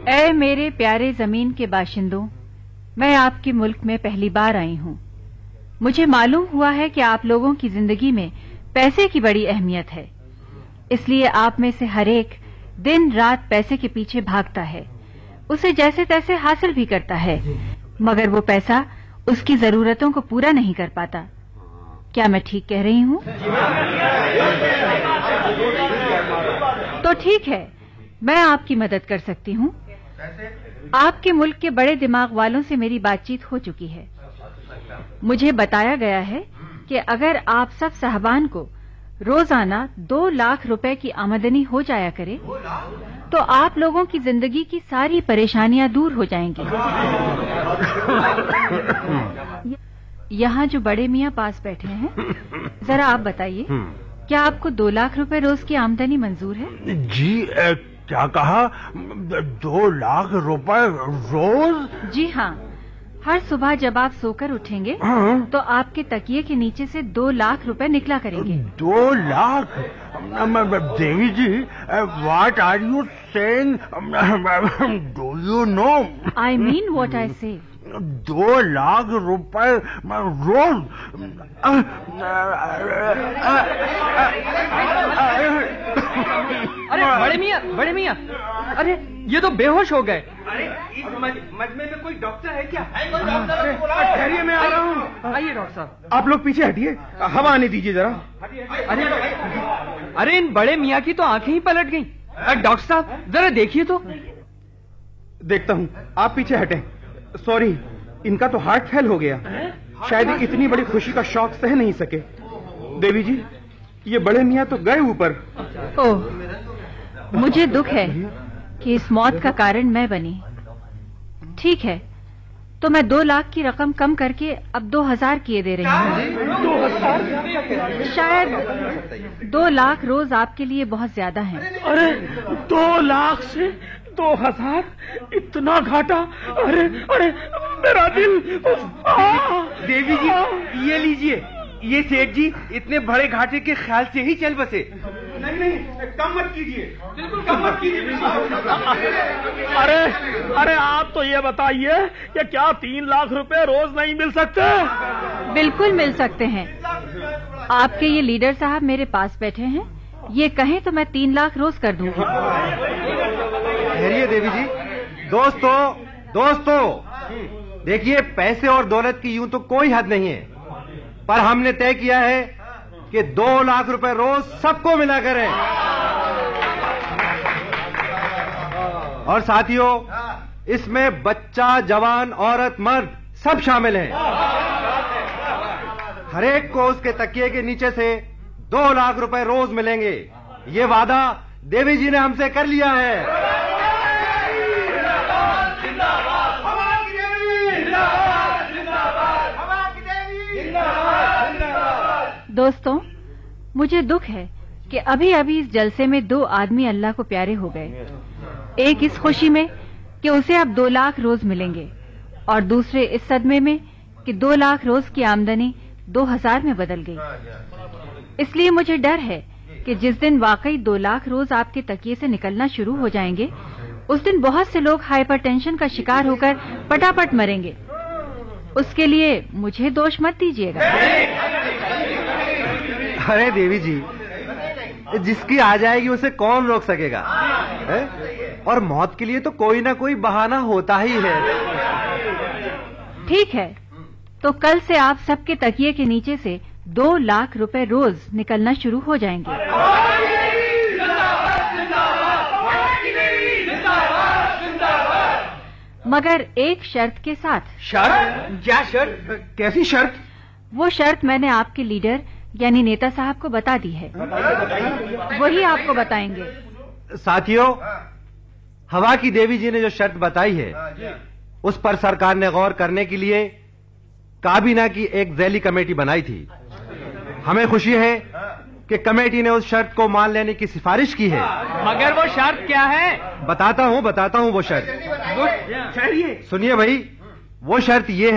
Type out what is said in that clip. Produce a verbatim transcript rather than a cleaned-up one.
ऐ मेरे प्यारे जमीन के बाशिंदों, मैं आपके मुल्क में पहली बार आई हूँ। मुझे मालूम हुआ है कि आप लोगों की जिंदगी में पैसे की बड़ी अहमियत है, इसलिए आप में से हर एक दिन रात पैसे के पीछे भागता है, उसे जैसे तैसे हासिल भी करता है, मगर वो पैसा उसकी जरूरतों को पूरा नहीं कर पाता। क्या मैं ठीक कह रही हूँ? तो ठीक है, मैं आपकी मदद कर सकती हूँ। आपके मुल्क के बड़े दिमाग वालों से मेरी बातचीत हो चुकी है। मुझे बताया गया है कि अगर आप सब साहबान को रोजाना दो लाख रुपए की आमदनी हो जाया करे तो आप लोगों की जिंदगी की सारी परेशानियां दूर हो जाएंगी। यहाँ जो बड़े मियाँ पास बैठे हैं, जरा आप बताइए, क्या आपको दो लाख रुपए रोज की आमदनी मंजूर है? जी ए, क्या कहा? दो लाख रुपए रोज? जी हाँ, हर सुबह जब आप सोकर उठेंगे हाँ? तो आपके तकिए के नीचे से दो लाख रुपए निकला करेंगे। दो लाख? देवी जी, what are you saying? Do you know? I mean what I से। दो लाख रुपए रोज? अरे बड़े मियाँ, बड़े मियाँ, अरे ये तो बेहोश हो गए। अरे इस मजमे में कोई डॉक्टर है क्या? ठहरिए, मैं आ रहा हूँ। आइए डॉक्टर साहब। आप लोग पीछे हटिए, हवा आने दीजिए जरा। अरे अरे इन बड़े मियाँ की तो आंखें ही पलट गईं। डॉक्टर साहब जरा देखिए तो। देखता हूँ, आप पीछे हटें। सॉरी, इनका तो हार्ट फेल हो गया। शायद इतनी बड़ी खुशी का शौक सह नहीं सके। देवी जी, ये बड़े मियाँ तो गए ऊपर। ओह, मुझे दुख है कि इस मौत का कारण मैं बनी। ठीक है, तो मैं दो लाख की रकम कम करके अब दो हजार किए दे रही हूँ। दो हजार? शायद दो लाख रोज आपके लिए बहुत ज्यादा है। अरे दो लाख से दो हजार? इतना घाटा? अरे अरे मेरा दिल। देवी जी, ये लीजिए। ये सेठ जी इतने बड़े घाटे के ख्याल से ही चल बसे। नहीं नहीं, कम मत कीजिए, बिल्कुल कम मत कीजिए। अरे अरे आप तो ये बताइए कि क्या तीन लाख रुपए रोज नहीं मिल सकते? बिल्कुल मिल सकते हैं। आपके ये लीडर साहब मेरे पास बैठे हैं, ये कहें तो मैं तीन लाख रोज कर दूंगी। ठहरिए देवी जी। दोस्तों दोस्तों देखिए, पैसे और दौलत की यूं तो कोई हद नहीं है, पर हमने तय किया है कि दो लाख रुपए रोज सबको मिला करें। और साथियों, इसमें बच्चा, जवान, औरत, मर्द सब शामिल हैं। हर एक को उसके तकिए के नीचे से दो लाख रुपए रोज मिलेंगे। ये वादा देवी जी ने हमसे कर लिया है। दोस्तों, मुझे दुख है कि अभी अभी इस जलसे में दो आदमी अल्लाह को प्यारे हो गए। एक इस खुशी में कि उसे अब दो लाख रोज मिलेंगे, और दूसरे इस सदमे में कि दो लाख रोज की आमदनी दो हजार में बदल गई। इसलिए मुझे डर है कि जिस दिन वाकई दो लाख रोज आपके तकिए से निकलना शुरू हो जाएंगे, उस दिन बहुत से लोग हाइपरटेंशन का शिकार होकर पटापट मरेंगे। उसके लिए मुझे दोष मत दीजिएगा। अरे देवी जी, जिसकी आ जाएगी उसे कौन रोक सकेगा है? और मौत के लिए तो कोई ना कोई बहाना होता ही है। ठीक है, तो कल से आप सबके तकिए के नीचे से दो लाख रुपए रोज निकलना शुरू हो जाएंगे। मगर एक शर्त के साथ। शर्त? क्या शर्त? कैसी शर्त? वो शर्त मैंने आपके लीडर यानी नेता साहब को बता दी है, वही आपको बताएंगे। साथियों, हवा की देवी जी ने जो शर्त बताई है उस पर सरकार ने गौर करने के लिए काबीना की एक ज़ैली कमेटी बनाई थी। हमें खुशी है कि कमेटी ने उस शर्त को मान लेने की सिफारिश की है। मगर वो शर्त क्या है? बताता हूँ बताता हूँ वो शर्त। ठहरिए, सुनिए भाई, वो शर्त ये है